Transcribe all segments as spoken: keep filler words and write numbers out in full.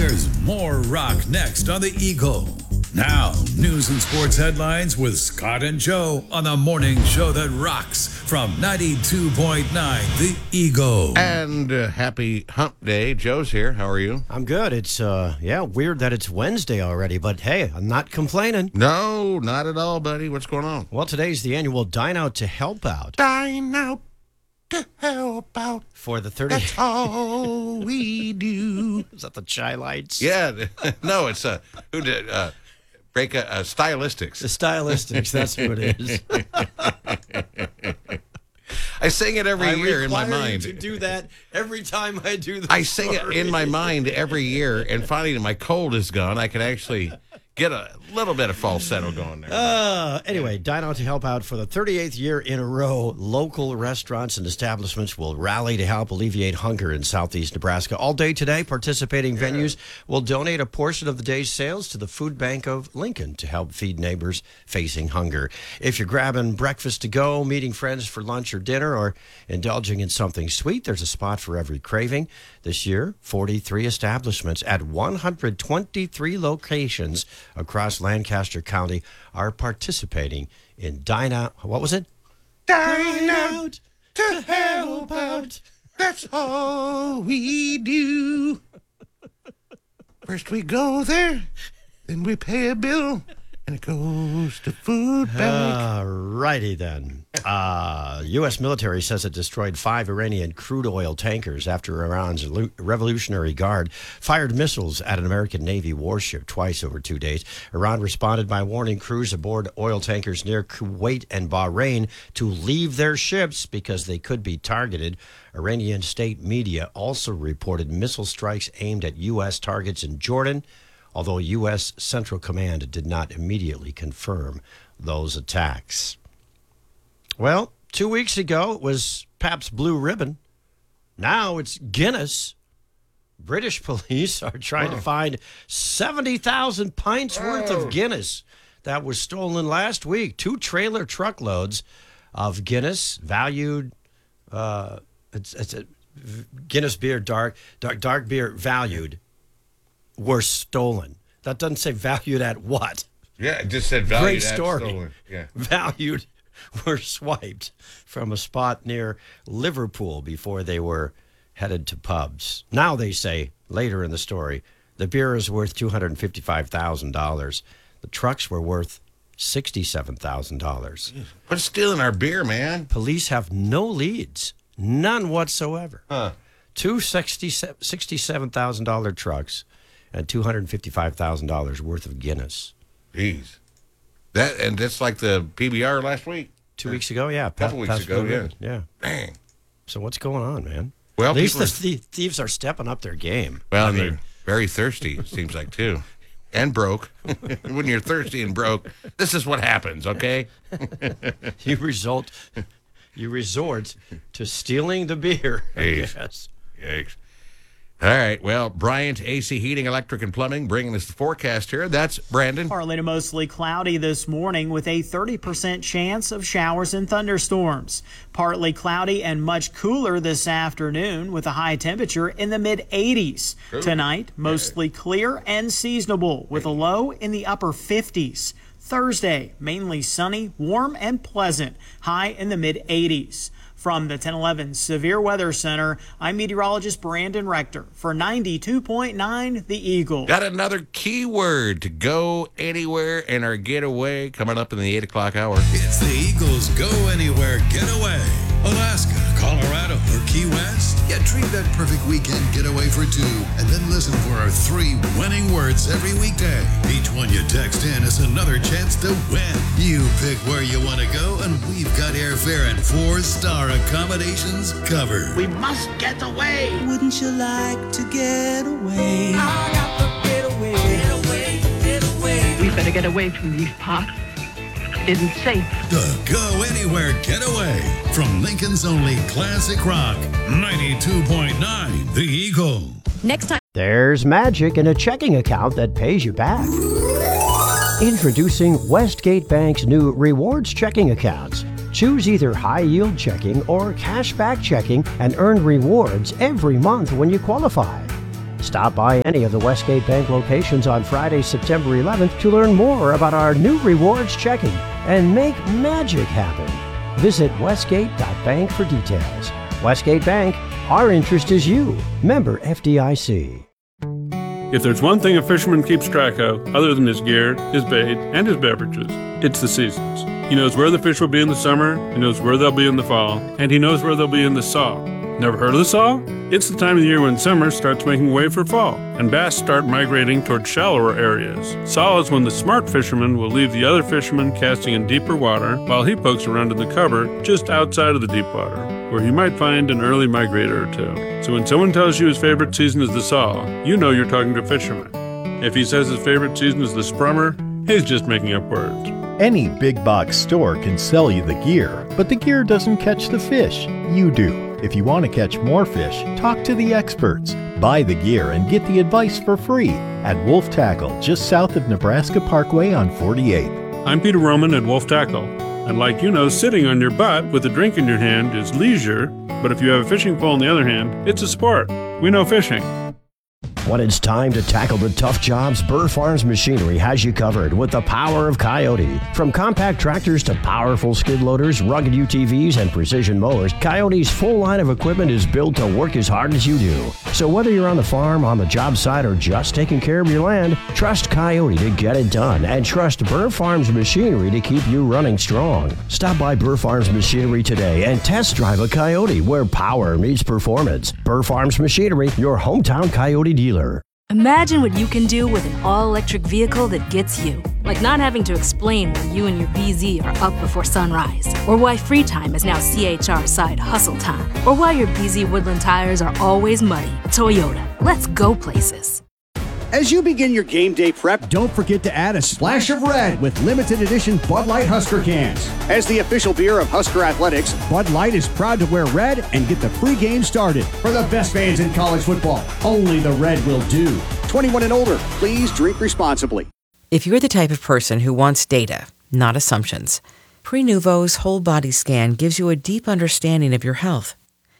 There's more rock next on The Eagle. Now, news and sports headlines with Scott and Joe on the morning show that rocks from ninety-two point nine The Eagle. And uh, happy hump day. Joe's here. How are you? I'm good. It's, uh, yeah, weird that it's Wednesday already, but hey, I'm not complaining. No, not at all, buddy. What's going on? Well, today's the annual Dine Out to Help Out. Dine out to help out. For the thirty. That's all we do. Is that the Chai Lights? Yeah. No, it's uh, who did uh, break a uh, Stylistics. The Stylistics, that's who it is. I sing it every I year in my require mind. you to do that every time I do the I sing it in my mind every year, and finally my cold is gone. I can actually get a little bit of falsetto going there. Uh, anyway, Dine Out to Help Out for the thirty-eighth year in a row. Local restaurants and establishments will rally to help alleviate hunger in southeast Nebraska. All day today, participating yeah. venues will donate a portion of the day's sales to the Food Bank of Lincoln to help feed neighbors facing hunger. If you're grabbing breakfast to go, meeting friends for lunch or dinner, or indulging in something sweet, there's a spot for every craving. This year, forty-three establishments at one hundred twenty-three locations across Lancaster County are participating in Dine Out. What was it? Dine Out to help out. That's all we do. First we go there, then we pay a bill, and it goes to Food Bank. All righty then. Uh, U S military says it destroyed five Iranian crude oil tankers after Iran's Revolutionary Guard fired missiles at an American Navy warship twice over two days. Iran responded by warning crews aboard oil tankers near Kuwait and Bahrain to leave their ships because they could be targeted. Iranian state media also reported missile strikes aimed at U S targets in Jordan, although U S Central Command did not immediately confirm those attacks. Well, two weeks ago, it was Pabst Blue Ribbon. Now it's Guinness. British police are trying oh. to find seventy thousand pints oh. worth of Guinness that was stolen last week. Two trailer truckloads of Guinness valued, uh, it's, it's a Guinness beer, dark, dark, dark beer valued, were stolen. That doesn't say valued at what. Yeah, it just said valued Great at story. stolen. Yeah. Valued were swiped from a spot near Liverpool before they were headed to pubs. Now they say, later in the story, the beer is worth two hundred fifty-five thousand dollars. The trucks were worth sixty-seven thousand dollars. What's stealing our beer, man? Police have no leads, none whatsoever. Huh. Two sixty-seven thousand dollars trucks and two hundred fifty-five thousand dollars worth of Guinness. Jeez. That, and that's like the P B R last week? Two weeks ago, yeah. A couple weeks Past ago, yeah. Yeah. Dang. So what's going on, man? Well, at least the are, thieves are stepping up their game. Well, I and mean, they're very thirsty, it seems like, too. And broke. When you're thirsty and broke, this is what happens, okay? you result, you resort to stealing the beer, I Jeez. guess. Yikes. All right. Well, Bryant, A C Heating, Electric, and Plumbing bringing us the forecast here. That's Brandon. Partly to mostly cloudy this morning with a thirty percent chance of showers and thunderstorms. Partly cloudy and much cooler this afternoon with a high temperature in the mid eighties. Ooh. Tonight, mostly clear and seasonable with a low in the upper fifties. Thursday, mainly sunny, warm, and pleasant, high in the mid eighties. From the ten eleven Severe Weather Center, I'm meteorologist Brandon Rector for ninety-two point nine The Eagle. Got another keyword to go anywhere and our getaway coming up in the eight o'clock hour. It's the Eagles Go Anywhere Getaway. Alaska, Colorado, or Key West? Yeah, treat that perfect weekend getaway for two and then listen for our three winning words every weekday. Each one you text in is another chance to win. You pick where you want to go, and we've got airfare and four-star accommodations covered. We must get away. Wouldn't you like to get away? I got to get away. Get away, get away. We better get away from these parts. Isn't safe. The Go Anywhere Getaway from Lincoln's only classic rock, ninety-two point nine The Eagle. Next time. There's magic in a checking account that pays you back. Introducing Westgate Bank's new rewards checking accounts. Choose either high-yield checking or cashback checking and earn rewards every month when you qualify. Stop by any of the Westgate Bank locations on Friday, September eleventh to learn more about our new rewards checking and make magic happen. Visit westgate dot bank for details. Westgate Bank, our interest is you. Member F D I C. If there's one thing a fisherman keeps track of, other than his gear, his bait, and his beverages, it's the seasons. He knows where the fish will be in the summer, he knows where they'll be in the fall, and he knows where they'll be in the thaw. Never heard of the thaw? It's the time of the year when summer starts making way for fall, and bass start migrating toward shallower areas. Thaw is when the smart fisherman will leave the other fishermen casting in deeper water while he pokes around in the cover just outside of the deep water, where he might find an early migrator or two. So when someone tells you his favorite season is the thaw, you know you're talking to a fisherman. If he says his favorite season is the sprummer, he's just making up words. Any big box store can sell you the gear, but the gear doesn't catch the fish. You do. If you want to catch more fish, talk to the experts. Buy the gear and get the advice for free at Wolf Tackle, just south of Nebraska Parkway on forty-eighth. I'm Peter Roman at Wolf Tackle. And like you know, sitting on your butt with a drink in your hand is leisure, but if you have a fishing pole in the other hand, it's a sport. We know fishing. When it's time to tackle the tough jobs, Burr Farms Machinery has you covered with the power of Coyote. From compact tractors to powerful skid loaders, rugged U T Vs, and precision mowers, Coyote's full line of equipment is built to work as hard as you do. So whether you're on the farm, on the job site, or just taking care of your land, trust Coyote to get it done, and trust Burr Farms Machinery to keep you running strong. Stop by Burr Farms Machinery today and test drive a Coyote where power meets performance. Burr Farms Machinery, your hometown Coyote dealer. Imagine what you can do with an all-electric vehicle that gets you. Like not having to explain why you and your B Z are up before sunrise, or why free time is now C H R side hustle time, or why your B Z Woodland tires are always muddy. Toyota, let's go places. As you begin your game day prep, don't forget to add a splash of red with limited edition Bud Light Husker cans. As the official beer of Husker Athletics, Bud Light is proud to wear red and get the free game started. For the best fans in college football, only the red will do. twenty-one and older, please drink responsibly. If you're the type of person who wants data, not assumptions, Prenuvo's whole body scan gives you a deep understanding of your health.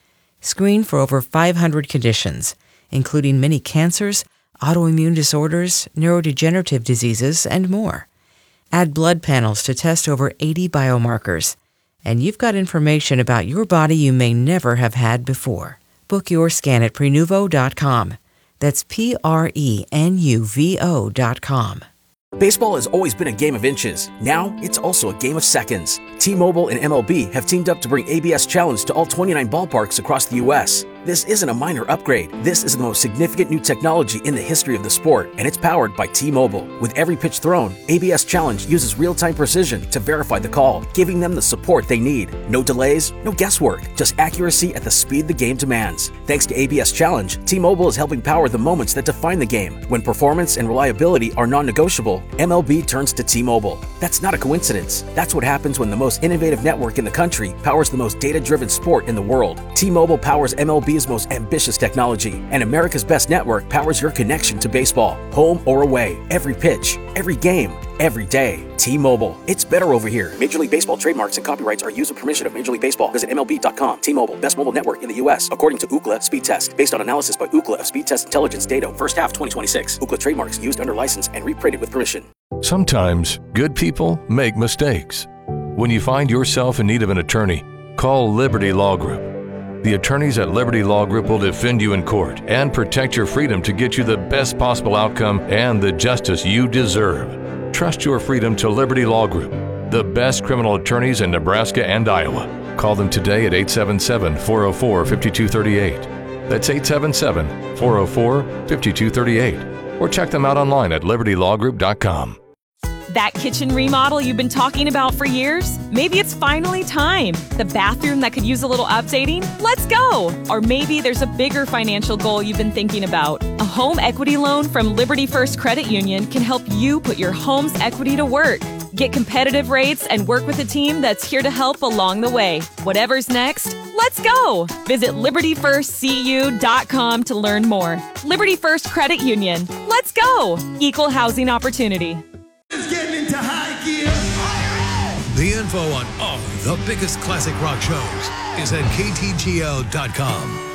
Screen for over five hundred conditions, including many cancers, autoimmune disorders, neurodegenerative diseases, and more. Add blood panels to test over eighty biomarkers, and you've got information about your body you may never have had before. Book your scan at Prenuvo dot com. That's P R E N U V O dot com. Baseball has always been a game of inches. Now, it's also a game of seconds. T-Mobile and M L B have teamed up to bring A B S Challenge to all twenty-nine ballparks across the U S This isn't a minor upgrade. This is the most significant new technology in the history of the sport, and it's powered by T-Mobile. With every pitch thrown, A B S Challenge uses real-time precision to verify the call, giving them the support they need. No delays, no guesswork, just accuracy at the speed the game demands. Thanks to A B S Challenge, T-Mobile is helping power the moments that define the game. When performance and reliability are non-negotiable, M L B turns to T-Mobile. That's not a coincidence. That's what happens when the most innovative network in the country powers the most data-driven sport in the world. T-Mobile powers M L B's most ambitious technology, and America's best network powers your connection to baseball, home or away, every pitch, every game, every day. T-Mobile. It's better over here. Major League Baseball trademarks and copyrights are used with permission of Major League Baseball. Visit M L B dot com. T-Mobile, best mobile network in the U S, according to Ookla Speed Test. Based on analysis by Ookla of Speed Test Intelligence data, first half twenty twenty-six. Ookla trademarks used under license and reprinted with permission. Sometimes good people make mistakes. When you find yourself in need of an attorney, call Liberty Law Group. The attorneys at Liberty Law Group will defend you in court and protect your freedom to get you the best possible outcome and the justice you deserve. Trust your freedom to Liberty Law Group, the best criminal attorneys in Nebraska and Iowa. Call them today at eight seven seven, four oh four, five two three eight. That's eight seven seven, four oh four, five two three eight. Or check them out online at liberty law group dot com. That kitchen remodel you've been talking about for years? Maybe it's finally time. The bathroom that could use a little updating? Let's go! Or maybe there's a bigger financial goal you've been thinking about. A home equity loan from Liberty First Credit Union can help you put your home's equity to work. Get competitive rates and work with a team that's here to help along the way. Whatever's next, let's go! Visit liberty first c u dot com to learn more. Liberty First Credit Union. Let's go! Equal housing opportunity. Getting into high gear. The info on all the biggest classic rock shows is at K T G L dot com.